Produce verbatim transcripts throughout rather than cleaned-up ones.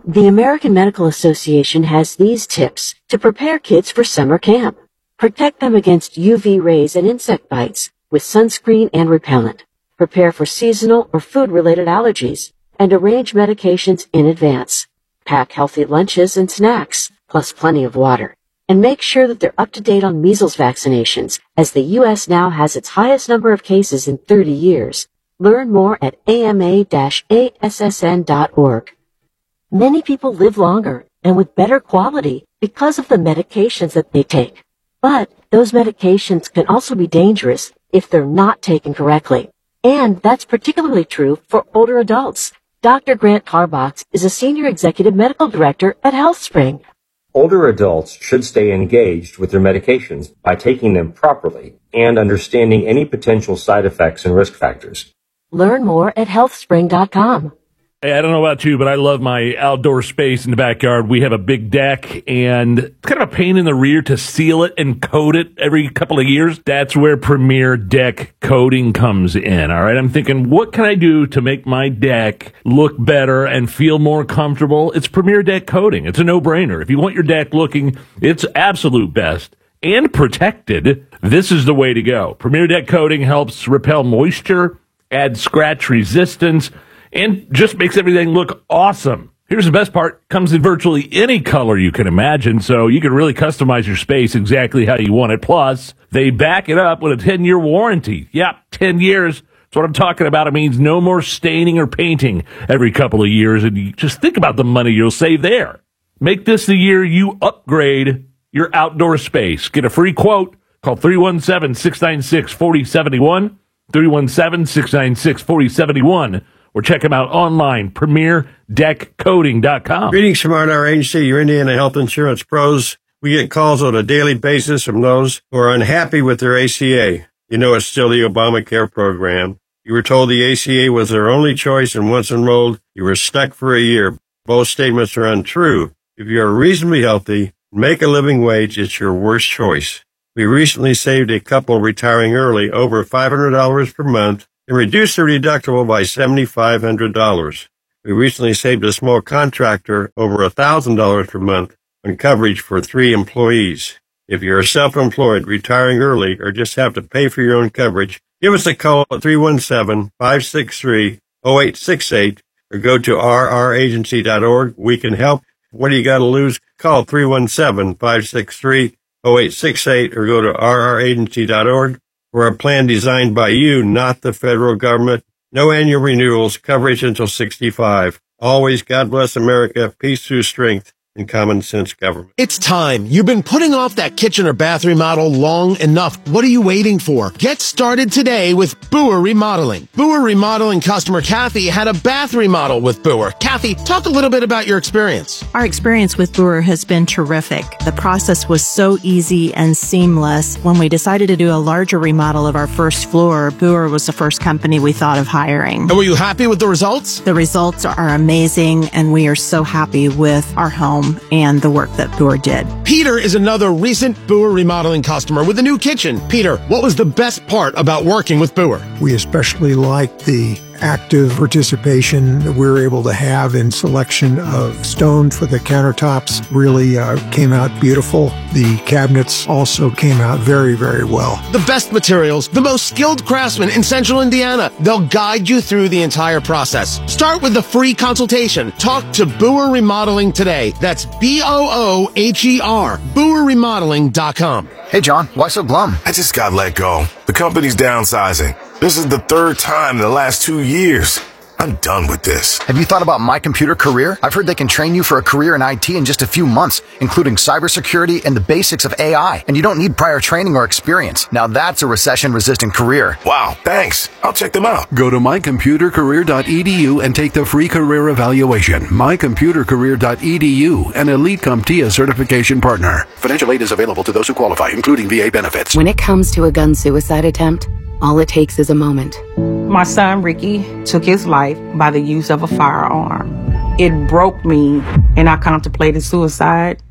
The American Medical Association has these tips to prepare kids for summer camp. Protect them against U V rays and insect bites with sunscreen and repellent. Prepare for seasonal or food-related allergies and arrange medications in advance. Pack healthy lunches and snacks, plus plenty of water. And make sure that they're up to date on measles vaccinations, as the U S now has its highest number of cases in thirty years. Learn more at A M A A S S N dot org. Many people live longer and with better quality because of the medications that they take. But those medications can also be dangerous if they're not taken correctly. And that's particularly true for older adults. Doctor Grant Tarbox is a Senior Executive Medical Director at HealthSpring. Older adults should stay engaged with their medications by taking them properly and understanding any potential side effects and risk factors. Learn more at health spring dot com. Hey, I don't know about you, but I love my outdoor space in the backyard. We have a big deck, and it's kind of a pain in the rear to seal it and coat it every couple of years. That's where Premier Deck Coating comes in, all right? I'm thinking, what can I do to make my deck look better and feel more comfortable? It's Premier Deck Coating. It's a no-brainer. If you want your deck looking its absolute best and protected, this is the way to go. Premier Deck Coating helps repel moisture, add scratch resistance, and just makes everything look awesome. Here's the best part. Comes in virtually any color you can imagine, so you can really customize your space exactly how you want it. Plus, they back it up with a ten-year warranty. Yeah, ten years. That's what I'm talking about. It means no more staining or painting every couple of years, and you just think about the money you'll save there. Make this the year you upgrade your outdoor space. Get a free quote. Call three one seven, six nine six, four zero seven one, three one seven, six nine six, four zero seven one. Or check them out online, premier deck coating dot com. Greetings from R and R Agency, your Indiana health insurance pros. We get calls on a daily basis from those who are unhappy with their A C A. You know it's still the Obamacare program. You were told the A C A was their only choice, and once enrolled, you were stuck for a year. Both statements are untrue. If you are reasonably healthy, make a living wage, it's your worst choice. We recently saved a couple retiring early over five hundred dollars per month and reduced their deductible by seven thousand five hundred dollars. We recently saved a small contractor over one thousand dollars per month on coverage for three employees. If you're self-employed, retiring early, or just have to pay for your own coverage, give us a call at three one seven, five six three, zero eight six eight or go to r r agency dot org. We can help. What do you got to lose? Call three one seven, five six three, zero eight six eight or go to r r agency dot org. For a plan designed by you, not the federal government. No annual renewals, coverage until sixty-five. Always, God bless America, peace through strength, and common sense government. It's time. You've been putting off that kitchen or bath remodel long enough. What are you waiting for? Get started today with Boer Remodeling. Boer Remodeling customer Kathy had a bath remodel with Boer. Kathy, talk a little bit about your experience. Our experience with Boer has been terrific. The process was so easy and seamless. When we decided to do a larger remodel of our first floor, Boer was the first company we thought of hiring. And were you happy with the results? The results are amazing, and we are so happy with our home and the work that Boer did. Peter is another recent Boer Remodeling customer with a new kitchen. Peter, what was the best part about working with Boer? We especially liked the active participation that we were able to have in selection of stone for the countertops. Really uh, came out beautiful. The cabinets also came out very, very well. The best materials, the most skilled craftsmen in Central Indiana. They'll guide you through the entire process. Start with the free consultation. Talk to Boer Remodeling today. That's B O O H E R, boer remodeling dot com. Hey, John, why so glum? I just got let go. The company's downsizing. This is the third time in the last two years. I'm done with this. Have you thought about My Computer Career? I've heard they can train you for a career in I T in just a few months, including cybersecurity and the basics of A I. And you don't need prior training or experience. Now that's a recession-resistant career. Wow, thanks. I'll check them out. Go to my computer career dot e d u and take the free career evaluation. my computer career dot e d u, an Elite CompTIA certification partner. Financial aid is available to those who qualify, including V A benefits. When it comes to a gun suicide attempt, all it takes is a moment. My son, Ricky, took his life by the use of a firearm. It broke me, and I contemplated suicide.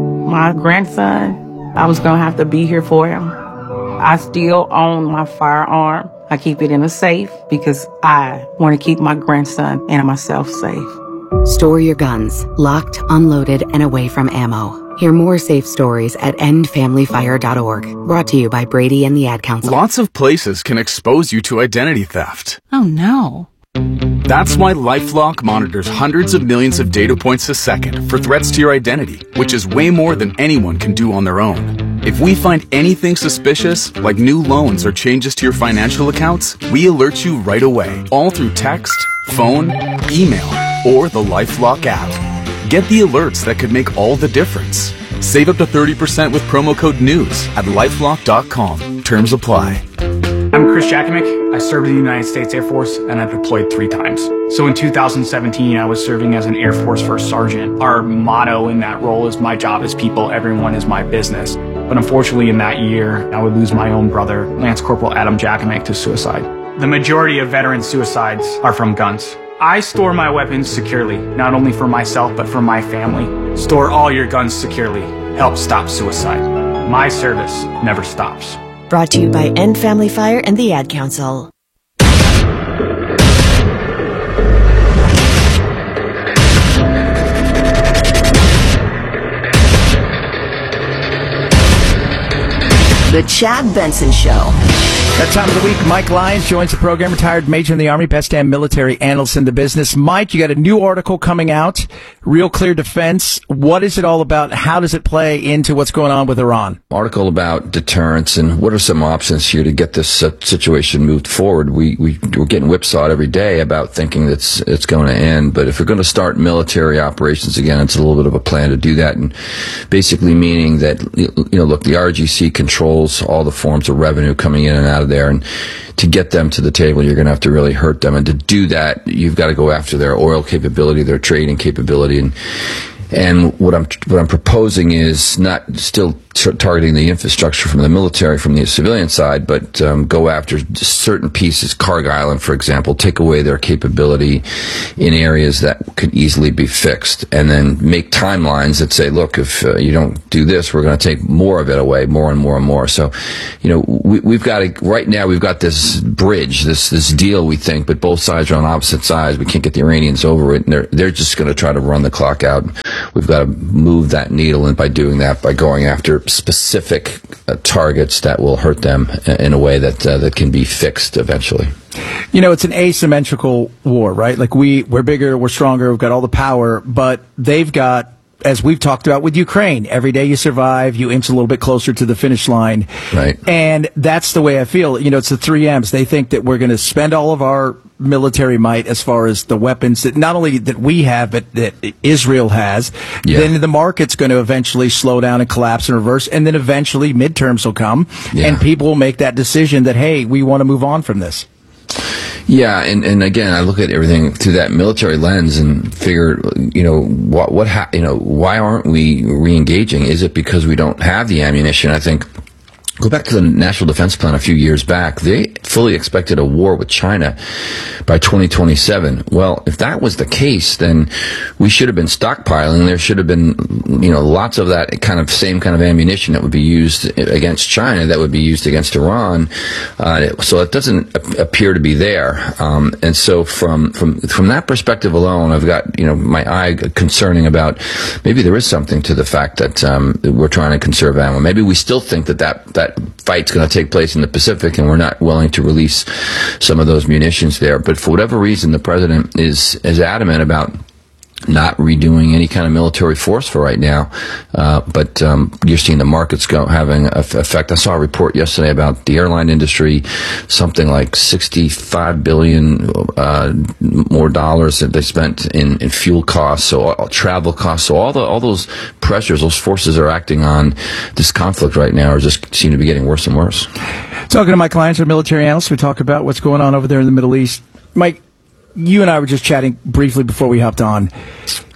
My grandson, I was going to have to be here for him. I still own my firearm. I keep it in a safe because I want to keep my grandson and myself safe. Store your guns, locked, unloaded, and away from ammo. Hear more safe stories at end family fire dot org. Brought to you by Brady and the Ad Council. Lots of places can expose you to identity theft. Oh no. That's why LifeLock monitors hundreds of millions of data points a second for threats to your identity, which is way more than anyone can do on their own. If we find anything suspicious, like new loans or changes to your financial accounts, we alert you right away, all through text, phone, email, or the LifeLock app. Get the alerts that could make all the difference. Save up to thirty percent with promo code NEWS at lifelock dot com. Terms apply. I'm Chris Jakimick. I served in the United States Air Force and I deployed three times. So in two thousand seventeen, I was serving as an Air Force First Sergeant. Our motto in that role is my job is people, everyone is my business. But unfortunately in that year, I would lose my own brother, Lance Corporal Adam Jakimick, to suicide. The majority of veteran suicides are from guns. I store my weapons securely, not only for myself, but for my family. Store all your guns securely. Help stop suicide. My service never stops. Brought to you by End Family Fire and the Ad Council. The Chad Benson Show. That time of the week, Mike Lyons joins the program, retired major in the Army, best damn military analyst in the business. Mike, you got a new article coming out, Real Clear Defense. What is it all about? How does it play into what's going on with Iran? Article about deterrence and what are some options here to get this uh, situation moved forward. We, we, we're getting whipsawed every day about thinking that it's, it's going to end, but if we're going to start military operations again, it's a little bit of a plan to do that, and basically meaning that, you know, look, the R G C controls all the forms of revenue coming in and out of there, and to get them to the table, you're going to have to really hurt them, and to do that, you've got to go after their oil capability, their trading capability, and and what I'm what I'm proposing is not still t- targeting the infrastructure from the military, from the civilian side, but um, go after certain pieces. Carg Island, for example, take away their capability in areas that could easily be fixed, and then make timelines that say, look, if uh, you don't do this, we're going to take more of it away, more and more and more. So, you know, we, we've got to, right now we've got this bridge, this this deal, we think, but both sides are on opposite sides. We can't get the Iranians over it, and they're they're just going to try to run the clock out. We've got to move that needle, and by doing that, by going after specific uh, targets that will hurt them in a way that uh, that can be fixed eventually. You know, it's an asymmetrical war, right? Like we, we're bigger, we're stronger, we've got all the power, but they've got, as we've talked about with Ukraine, every day you survive, you inch a little bit closer to the finish line. Right. And that's the way I feel. You know, it's the three M's. They think that we're going to spend all of our military might as far as the weapons that not only that we have, but that Israel has. Yeah. Then the market's going to eventually slow down and collapse and reverse. And then eventually midterms will come, yeah. and people will make that decision that, hey, we want to move on from this. Yeah, and, and again, I look at everything through that military lens and figure, you know, what, what, ha- you know, why aren't we re-engaging? Is it because we don't have the ammunition? I think, go back to the National Defense Plan a few years back. They fully expected a war with China by twenty twenty-seven. Well, if that was the case, then we should have been stockpiling. There should have been, you know, lots of that kind of same kind of ammunition that would be used against China that would be used against Iran. Uh, so it doesn't appear to be there. Um, and so from, from, from that perspective alone, I've got, you know, my eye concerning about maybe there is something to the fact that, um, we're trying to conserve ammo. Maybe we still think that that, that That fight's going to take place in the Pacific, and we're not willing to release some of those munitions there. But for whatever reason, the president is is adamant about not redoing any kind of military force for right now. Uh, but um, you're seeing the markets go having an effect. I saw a report yesterday about the airline industry, something like sixty-five billion uh, more dollars that they spent in, in fuel costs, so all, travel costs. So all the all those pressures, those forces are acting on this conflict right now, are just seem to be getting worse and worse. Talking to Mike Lyons, our military analyst, we talk about what's going on over there in the Middle East. Mike, you and I were just chatting briefly before we hopped on.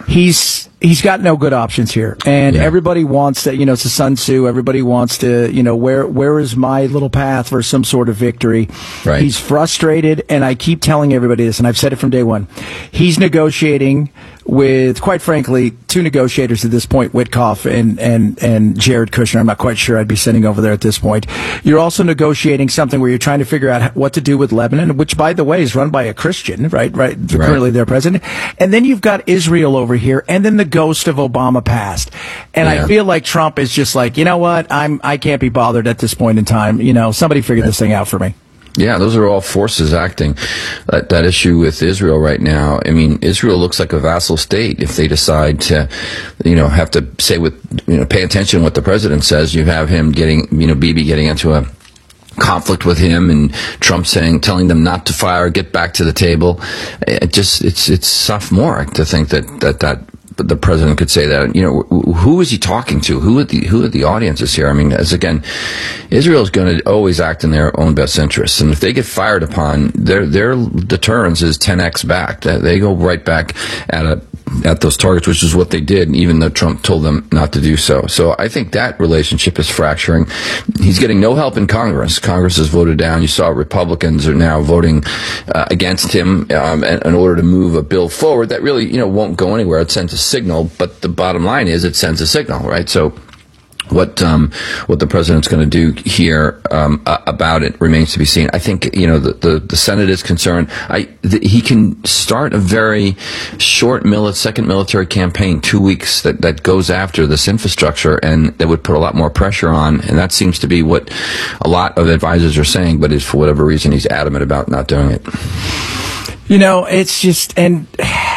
he's he's got no good options here, and yeah. everybody wants to, you know, it's a Sun Tzu. Everybody wants to, you know, where where is my little path for some sort of victory? Right. He's frustrated, and I keep telling everybody this, and I've said it from day one. He's negotiating with, quite frankly, two negotiators at this point, Witkoff and, and, and Jared Kushner. I'm not quite sure I'd be sending over there at this point. You're also negotiating something where you're trying to figure out what to do with Lebanon, which, by the way, is run by a Christian, right? Right. right. Currently their president. And then you've got Israel over here, and then the ghost of Obama passed. And yeah. I feel like Trump is just like, you know what? I'm, I can't be bothered at this point in time. You know, somebody figure right. this thing out for me. Yeah, those are all forces acting. That, that issue with Israel right now, I mean, Israel looks like a vassal state if they decide to, you know, have to say with, you know, pay attention to what the president says. You have him getting, you know, Bibi getting into a conflict with him, and Trump saying, telling them not to fire, get back to the table. It just, it's, it's sophomoric to think that, that, that, the president could say that. You know, who is he talking to? Who are the who are the audiences here? I mean, as again, Israel is going to always act in their own best interests, and if they get fired upon, their their deterrence is ten x back. They go right back at a at those targets, which is what they did, even though Trump told them not to do so. So I think that relationship is fracturing. He's getting no help in Congress. Congress has voted down. You saw Republicans are now voting uh, against him um, in, in order to move a bill forward that really, you know, won't go anywhere. It sends a signal, but the bottom line is it sends a signal, right? So what um, what the president's going to do here um, uh, about it remains to be seen. I think, you know, the, the, the Senate is concerned. I the, he can start a very short mili- second military campaign, two weeks that, that goes after this infrastructure, and that would put a lot more pressure on. And that seems to be what a lot of advisors are saying, but is for whatever reason he's adamant about not doing it. You know, it's just, and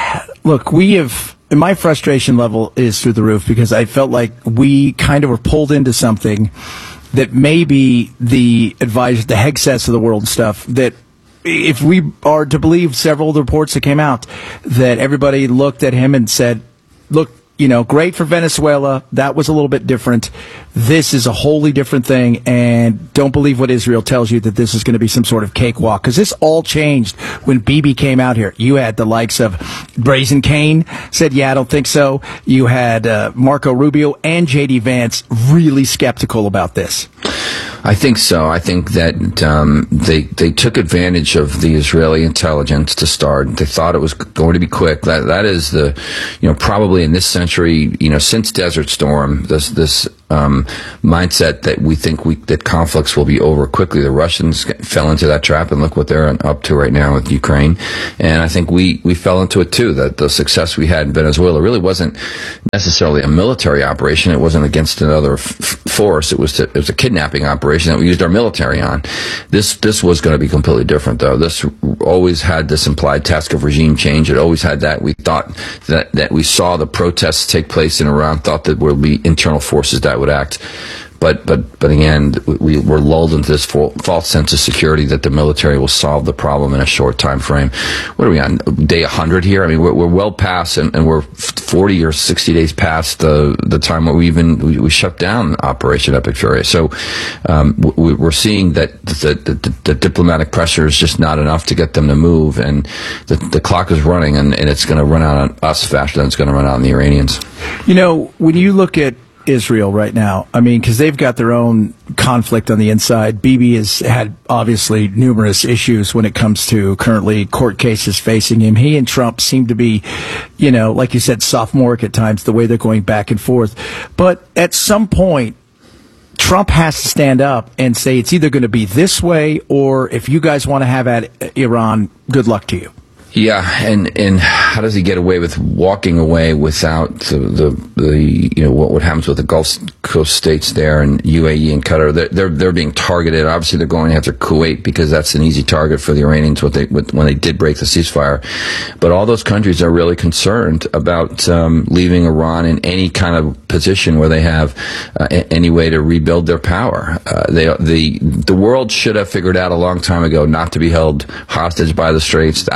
look, we have. And my frustration level is through the roof because I felt like we kind of were pulled into something that maybe the advisors, the Hegseths of the world and stuff, that if we are to believe several of the reports that came out, that everybody looked at him and said, look, you know, great for Venezuela. That was a little bit different. This is a wholly different thing, and don't believe what Israel tells you that this is going to be some sort of cakewalk, because this all changed when Bibi came out here. You had the likes of Brazen Kane said, yeah, I don't think so. You had uh, Marco Rubio and J D Vance really skeptical about this. I think so. I think that um, they they took advantage of the Israeli intelligence to start. They thought it was going to be quick. That that is the, you know, probably in this century, you know, since Desert Storm, this this um, mindset that we think we that conflicts will be over quickly. The Russians fell into that trap, and look what they're up to right now with Ukraine. And I think we we fell into it too. That the success we had in Venezuela really wasn't necessarily a military operation. It wasn't against another f- force. It was to, it was a kidnapping operation that we used our military on. This this was going to be completely different, though. This always had this implied task of regime change. It always had that. We thought that that we saw the protests take place in Iran, thought that there would be internal forces that would act. But but but again, we were lulled into this false sense of security that the military will solve the problem in a short time frame. What are we on, day one hundred here? I mean, we're, we're well past, and, and we're forty or sixty days past the the time where we even we, we shut down Operation Epic Fury. So um, we, we're seeing that the, the, the diplomatic pressure is just not enough to get them to move, and the, the clock is running, and, and it's going to run out on us faster than it's going to run out on the Iranians. You know, when you look at Israel right now, I mean, because they've got their own conflict on the inside. Bibi has had obviously numerous issues when it comes to currently court cases facing him. He and Trump seem to be, you know, like you said, sophomoric at times, the way they're going back and forth. But at some point, Trump has to stand up and say it's either going to be this way, or if you guys want to have at Iran, good luck to you. Yeah, and and how does he get away with walking away without the the, the you know what what happens with the Gulf Coast states there and U A E and Qatar? They're they're, they're being targeted. Obviously, they're going after Kuwait because that's an easy target for the Iranians. What they when they did break the ceasefire, but all those countries are really concerned about um, leaving Iran in any kind of position where they have uh, any way to rebuild their power. Uh, they the the world should have figured out a long time ago not to be held hostage by the Straits. That's still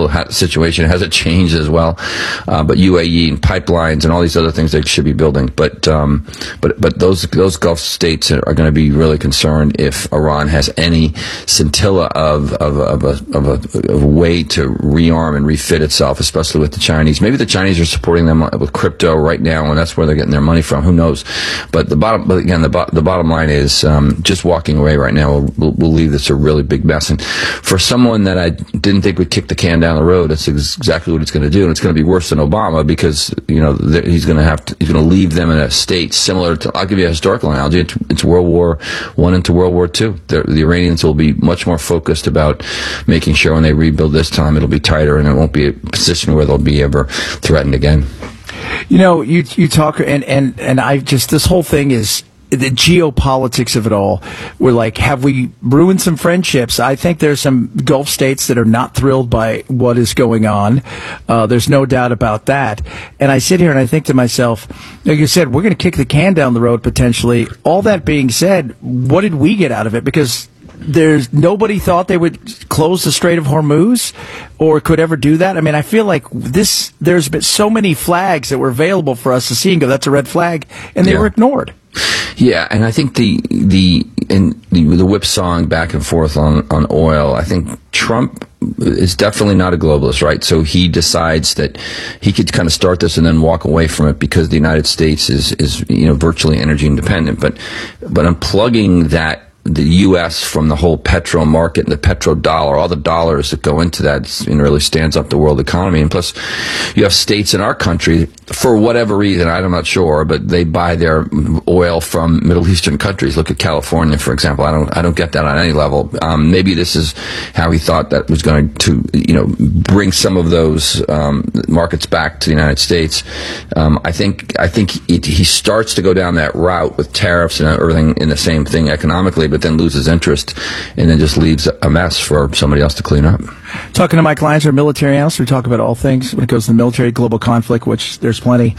political ha- situation hasn't changed as well. Uh, but U A E and pipelines and all these other things they should be building. But um, but but those those Gulf states are, are going to be really concerned if Iran has any scintilla of of, of, a, of, a, of a way to rearm and refit itself, especially with the Chinese. Maybe the Chinese are supporting them with crypto right now, and that's where they're getting their money from. Who knows? But the bottom, but again, the, bo- the bottom line is um, just walking away right now will, will, will leave this a really big mess. And for someone that I didn't think would kick the can down the road, that's ex- exactly what it's going to do, and it's going to be worse than Obama because you know he's going to have to he's going to leave them in a state similar to. I'll give you a historical analogy. It's, it's World War One into World War Two. The, the Iranians will be much more focused about making sure when they rebuild this time it'll be tighter and it won't be a position where they'll be ever threatened again. You know, you you talk and and and I just this whole thing is the geopolitics of it all. We're like, have we ruined some friendships? I think there's some Gulf states that are not thrilled by what is going on. Uh, there's no doubt about that. And I sit here and I think to myself, like you said, we're going to kick the can down the road potentially. All that being said, what did we get out of it? Because there's nobody thought they would close the Strait of Hormuz or could ever do that. I mean, I feel like this, there's been so many flags that were available for us to see and go, that's a red flag, and they yeah. were ignored. Yeah, and I think the the in the, the whipsawing back and forth on, on oil, I think Trump is definitely not a globalist, right? So he decides that he could kind of start this and then walk away from it because the United States is, is you know, virtually energy independent. But but unplugging that the U S from the whole petro market and the petrodollar, all the dollars that go into that, you know, really stands up the world economy. And plus, you have states in our country, for whatever reason, I'm not sure, but they buy their oil from Middle Eastern countries. Look at California, for example. I don't, I don't get that on any level. Um, maybe this is how he thought that was going to, you know, bring some of those um, markets back to the United States. Um, I think, I think it, he starts to go down that route with tariffs and everything in the same thing economically, but then loses interest and then just leaves a mess for somebody else to clean up. Talking to Mike Lyons, our military analyst, we talk about all things when it goes to the military, global conflict, which there's plenty.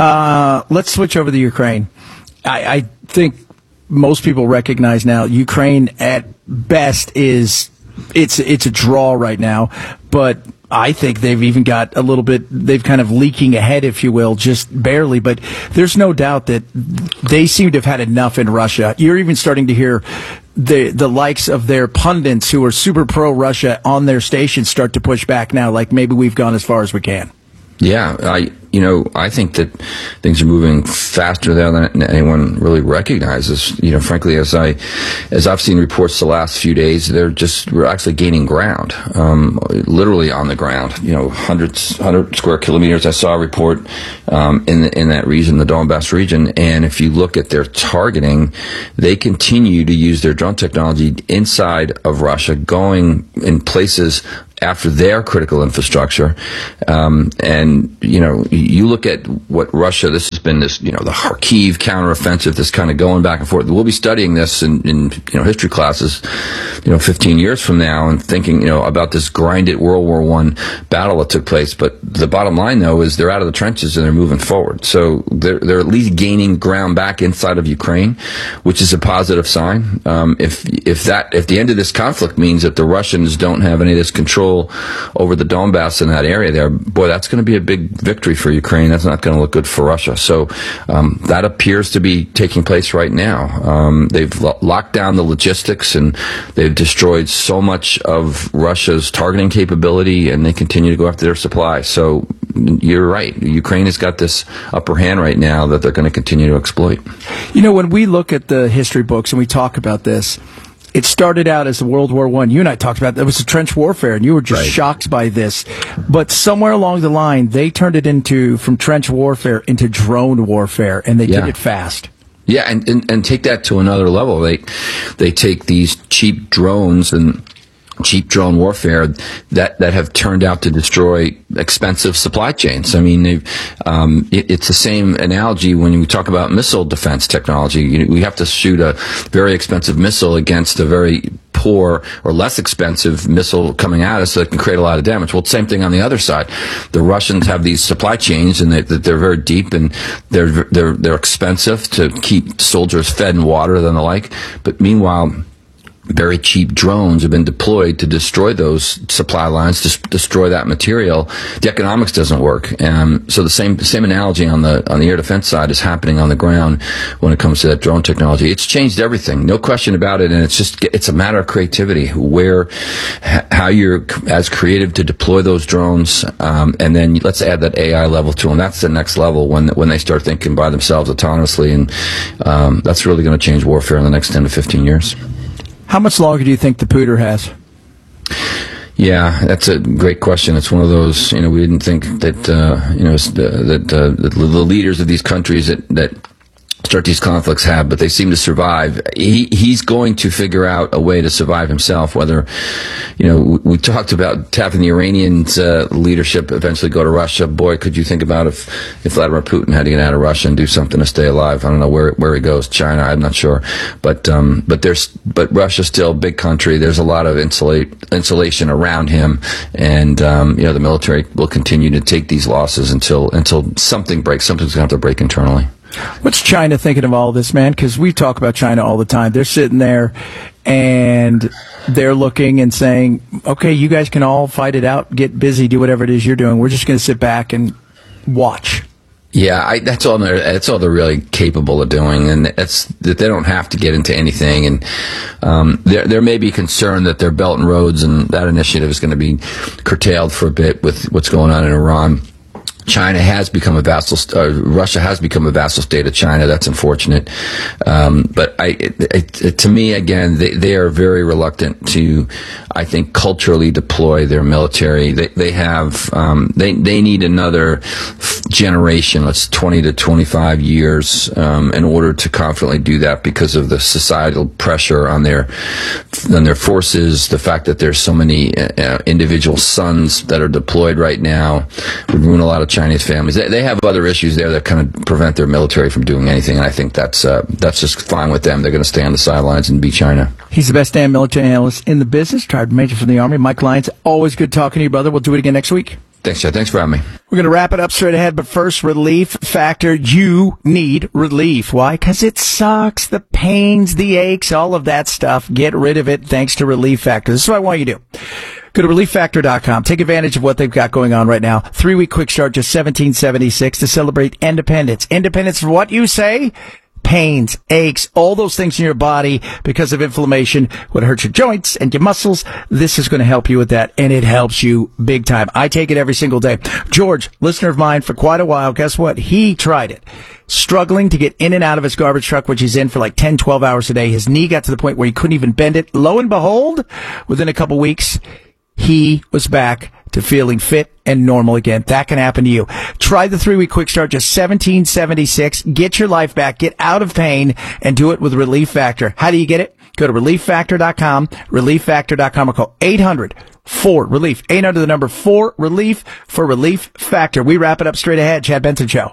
Uh, let's switch over to Ukraine. I, I think most people recognize now Ukraine at best is it's it's a draw right now, but I think they've even got a little bit, they've kind of leaking ahead, if you will, just barely. But there's no doubt that they seem to have had enough in Russia. You're even starting to hear the the likes of their pundits who are super pro-Russia on their stations start to push back now, like maybe we've gone as far as we can. Yeah, I you know I think that things are moving faster there than anyone really recognizes. You know, frankly, as I as I've seen reports the last few days, they're just we're actually gaining ground, um, literally on the ground. You know, hundreds hundred square kilometers. I saw a report um, in the, in that region, the Donbass region, and if you look at their targeting, they continue to use their drone technology inside of Russia, going in places after their critical infrastructure. Um, and, you know, you look at what Russia, this has been this, you know, the Kharkiv counteroffensive, this kind of going back and forth. We'll be studying this in, in, you know, history classes, you know, fifteen years from now and thinking, you know, about this grinded World War One battle that took place. But the bottom line, though, is they're out of the trenches and they're moving forward. So they're, they're at least gaining ground back inside of Ukraine, which is a positive sign. Um, if, if that, if the end of this conflict means that the Russians don't have any of this control over the Donbass in that area there, boy, that's going to be a big victory for Ukraine. That's not going to look good for Russia. So um, that appears to be taking place right now. Um, they've lo- locked down the logistics and they've destroyed so much of Russia's targeting capability, and they continue to go after their supply. So you're right. Ukraine has got this upper hand right now that they're going to continue to exploit. You know, when we look at the history books and we talk about this, it started out as World War One. You and I talked about that. It was a trench warfare, and you were just right. shocked by this. But somewhere along the line, they turned it into, from trench warfare into drone warfare, and they yeah. did it fast. Yeah, and, and, and take that to another level. They they take these cheap drones and cheap drone warfare that, that have turned out to destroy expensive supply chains. I mean, they've, um, it, it's the same analogy when we talk about missile defense technology. You know, we have to shoot a very expensive missile against a very poor or less expensive missile coming at us that can create a lot of damage. Well, same thing on the other side. The Russians have these supply chains, and they, they're very deep, and they're they're they're expensive to keep soldiers fed and watered and the like. But meanwhile, very cheap drones have been deployed to destroy those supply lines, to destroy that material, the economics doesn't work. Um, so the same same analogy on the on the air defense side is happening on the ground when it comes to that drone technology. It's changed everything, no question about it, and it's just it's a matter of creativity, where how you're as creative to deploy those drones, um, and then let's add that A I level to them. That's the next level when when they start thinking by themselves autonomously, and um, that's really going to change warfare in the next ten to fifteen years. How much longer do you think the pooter has? Yeah, that's a great question. It's one of those, you know, we didn't think that, uh, you know, that uh, the, the leaders of these countries that, that start these conflicts have, but they seem to survive. He, he's going to figure out a way to survive himself, whether, you know, we, we talked about having the Iranians uh, leadership eventually go to Russia. Boy, could you think about if, if Vladimir Putin had to get out of Russia and do something to stay alive. I don't know where, where he goes. China, I'm not sure. But, um, but there's, but Russia's still a big country. There's a lot of insulate, insulation around him. And, um, you know, the military will continue to take these losses until, until something breaks. Something's going to have to break internally. What's China thinking of all this, man? Because we talk about China all the time. They're sitting there and they're looking and saying, okay, you guys can all fight it out, get busy, do whatever it is you're doing. We're just going to sit back and watch. Yeah, I, that's all they're, that's all they're really capable of doing, and that's that they don't have to get into anything. And um, there, there may be concern that their Belt and Roads and that initiative is going to be curtailed for a bit with what's going on in Iran. China has become a vassal, uh, Russia has become a vassal state of China. That's unfortunate. Um, but I, it, it, to me, again, they, they are very reluctant to, I think, culturally deploy their military. They, they have, um, they, they need another generation, let's twenty to twenty-five years, um, in order to confidently do that because of the societal pressure on their, on their forces. The fact that there's so many uh, individual sons that are deployed right now would ruin a lot of Chinese families. They, they have other issues there that kind of prevent their military from doing anything, and I think that's uh, that's just fine with them. They're going to stay on the sidelines and beat China. He's the best damn military analyst in the business, retired major from the Army. Mike Lyons, always good talking to you, brother. We'll do it again next week. Thanks, Chad. Thanks for having me. We're going to wrap it up straight ahead, but first, Relief Factor. You need relief. Why? Because it sucks. The pains, the aches, all of that stuff. Get rid of it thanks to Relief Factor. This is what I want you to do. Go to relief factor dot com. Take advantage of what they've got going on right now. Three-week quick start, just seventeen seventy-six to celebrate independence. Independence for what you say? Pains, aches, all those things in your body because of inflammation, what hurts your joints and your muscles. This is going to help you with that, and it helps you big time. I take it every single day. George, listener of mine for quite a while, guess what? He tried it. Struggling to get in and out of his garbage truck, which he's in for like ten, twelve hours a day. His knee got to the point where he couldn't even bend it. Lo and behold, within a couple weeks, he was back to feeling fit and normal again. That can happen to you. Try the three-week quick start, just seventeen seventy-six. Get your life back. Get out of pain and do it with Relief Factor. How do you get it? Go to relief factor dot com, relief factor dot com, or call eight hundred four relief. eight hundred, the number four relief for Relief Factor. We wrap it up straight ahead. Chad Benson Show.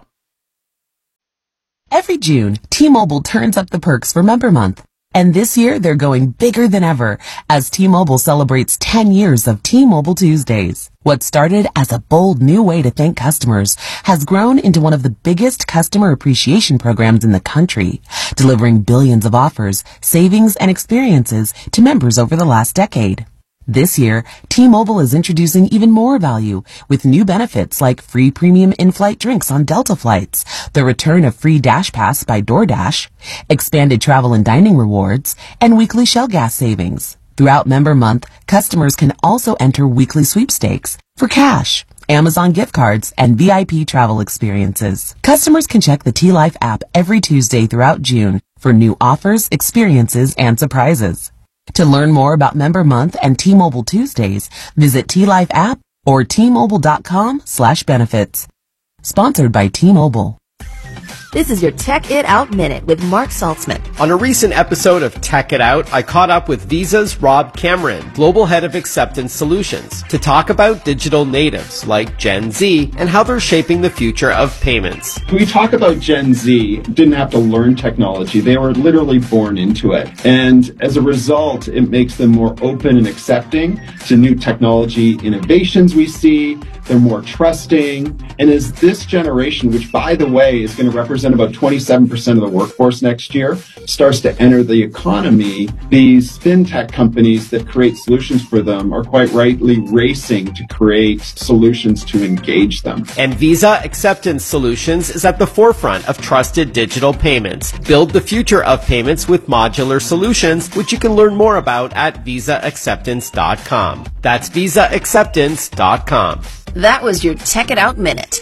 Every June, T-Mobile turns up the perks for Member Month. And this year, they're going bigger than ever as T-Mobile celebrates ten years of T-Mobile Tuesdays. What started as a bold new way to thank customers has grown into one of the biggest customer appreciation programs in the country, delivering billions of offers, savings, and experiences to members over the last decade. This year, T-Mobile is introducing even more value with new benefits like free premium in-flight drinks on Delta flights, the return of free Dash Pass by DoorDash, expanded travel and dining rewards, and weekly Shell gas savings. Throughout Member Month, customers can also enter weekly sweepstakes for cash, Amazon gift cards, and V I P travel experiences. Customers can check the T-Life app every Tuesday throughout June for new offers, experiences, and surprises. To learn more about Member Month and T-Mobile Tuesdays, visit T-Life app or T Mobile dot com slash benefits. Sponsored by T-Mobile. This is your Tech It Out Minute with Mark Saltzman. On a recent episode of Tech It Out, I caught up with Visa's Rob Cameron, Global Head of Acceptance Solutions, to talk about digital natives like Gen Z and how they're shaping the future of payments. When we talk about Gen Z, didn't have to learn technology. They were literally born into it. And as a result, it makes them more open and accepting to new technology innovations we see, they're more trusting. And as this generation, which by the way is going to represent about twenty-seven percent of the workforce next year, starts to enter the economy, these fintech companies that create solutions for them are quite rightly racing to create solutions to engage them. And Visa Acceptance Solutions is at the forefront of trusted digital payments. Build the future of payments with modular solutions, which you can learn more about at visa acceptance dot com. That's visa acceptance dot com. That was your Tech It Out Minute.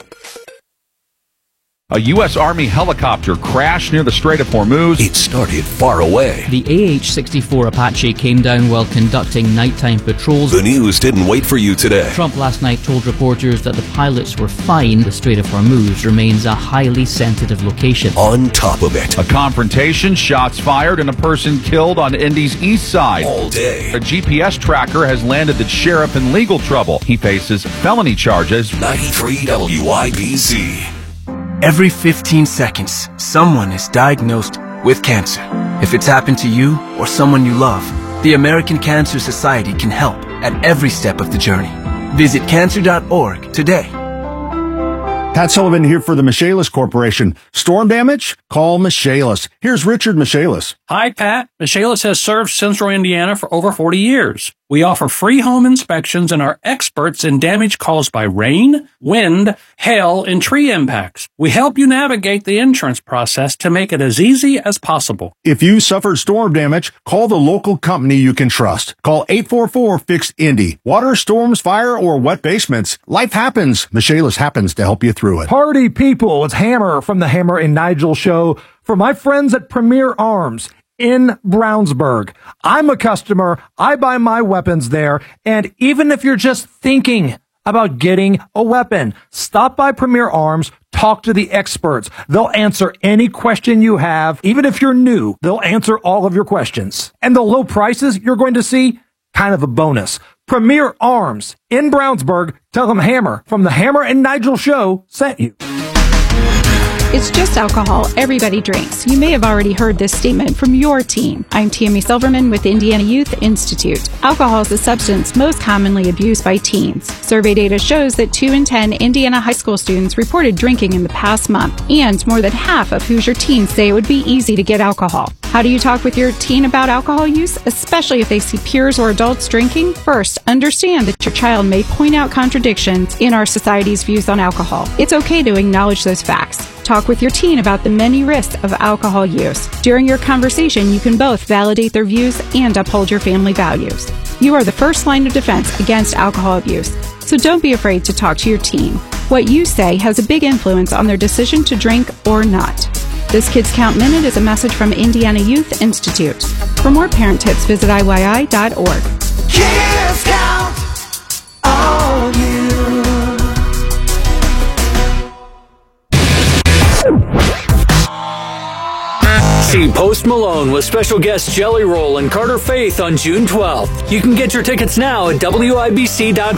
A U S Army helicopter crashed near the Strait of Hormuz. It started far away. The A H sixty-four Apache came down while conducting nighttime patrols. The news didn't wait for you today. Trump last night told reporters that the pilots were fine. The Strait of Hormuz remains a highly sensitive location. On top of it, a confrontation, shots fired, and a person killed on Indy's east side. All day. A G P S tracker has landed the sheriff in legal trouble. He faces felony charges. ninety-three W I B C. Every fifteen seconds, someone is diagnosed with cancer. If it's happened to you or someone you love, the American Cancer Society can help at every step of the journey. Visit cancer dot org today. Pat Sullivan here for the Michaelis Corporation. Storm damage? Call Michaelis. Here's Richard Michaelis. Hi, Pat. Michaelis has served Central Indiana for over forty years. We offer free home inspections and are experts in damage caused by rain, wind, hail, and tree impacts. We help you navigate the insurance process to make it as easy as possible. If you suffered storm damage, call the local company you can trust. Call eight four four, fix Indy. Water, storms, fire, or wet basements. Life happens. Michaelis happens to help you through it. Party people, it's Hammer from the Hammer and Nigel Show. For my friends at Premier Arms in Brownsburg, I'm a customer. I buy my weapons there. And even if you're just thinking about getting a weapon, stop by Premier Arms. Talk to the experts. They'll answer any question you have. Even if you're new, they'll answer all of your questions. And the low prices you're going to see, kind of a bonus. Premier Arms in Brownsburg. Tell them Hammer from the Hammer and Nigel Show sent you. It's just alcohol. Everybody drinks. You may have already heard this statement from your teen. I'm Tammy Silverman with Indiana Youth Institute. Alcohol is the substance most commonly abused by teens. Survey data shows that two in ten Indiana high school students reported drinking in the past month, and more than half of Hoosier teens say it would be easy to get alcohol. How do you talk with your teen about alcohol use, especially if they see peers or adults drinking? First, understand that your child may point out contradictions in our society's views on alcohol. It's okay to acknowledge those facts. Talk with your teen about the many risks of alcohol use. During your conversation, you can both validate their views and uphold your family values. You are the first line of defense against alcohol abuse, so don't be afraid to talk to your teen. What you say has a big influence on their decision to drink or not. This Kids Count Minute is a message from Indiana Youth Institute. For more parent tips, visit I Y I dot org. Kids count on you. See Post Malone with special guest Jelly Roll and Carter Faith on June twelfth. You can get your tickets now at W I B C dot